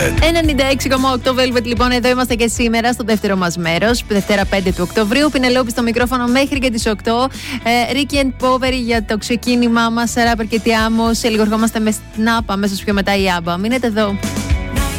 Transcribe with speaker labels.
Speaker 1: 96,8 Velvet, λοιπόν, εδώ είμαστε και σήμερα στο δεύτερο μας μέρος, Δευτέρα 5 του Οκτωβρίου. Πινελόπη στο μικρόφωνο μέχρι και τις 8. Ricky and Poveri για το ξεκίνημά μας, Rapper και Ti Amo. Σε λίγο ερχόμαστε με Snap, αμέσως πιο μετά η Άμπα. Μείνετε εδώ.